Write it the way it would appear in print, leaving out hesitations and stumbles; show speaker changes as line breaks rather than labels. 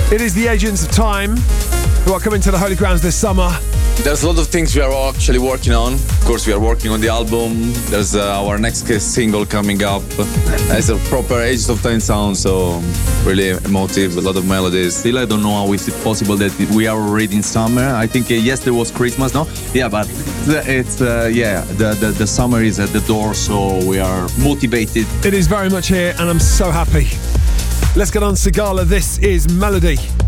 It is the Agents of Time who are coming to the Holy Grounds this summer.
There's a lot of things we are all actually working on. Of course, we are working on the album. There's our next single coming up. It's a proper Agents of Time sound, so really emotive, a lot of melodies.
Still, I don't know how is it possible that we are already in summer. I think yesterday was Christmas, no? Yeah, but it's the summer is at the door, so we are motivated.
It is very much here, and I'm so happy. Let's get on Sigala. This is Melody.